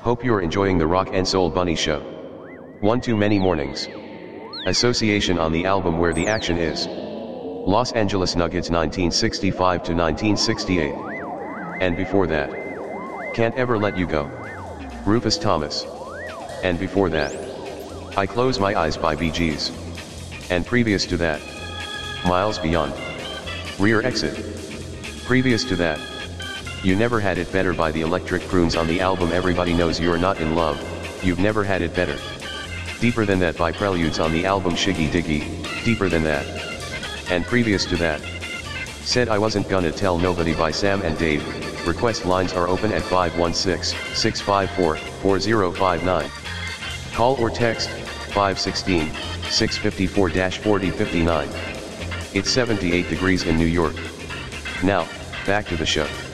Hope you're enjoying the Rock and Soul Bunny Show. One Too Many Mornings. Association on the album Where the Action Is. Los Angeles Nuggets 1965 to 1968. And before that, Can't Ever Let You Go. Rufus Thomas. And before that, I Close My Eyes by Bee Gees. And previous to that, Miles Beyond. Rear Exit. Previous to that, You Never Had It Better by the Electric Prunes on the album Everybody Knows You're Not in Love, You've Never Had It Better. Deeper Than That by Preludes on the album Shiggy Diggy, Deeper Than That. And previous to that, Said I Wasn't Gonna Tell Nobody by Sam and Dave. Request lines are open at 516-654-4059. Call or text 516-654-4059. It's 78 degrees in New York. Now, back to the show.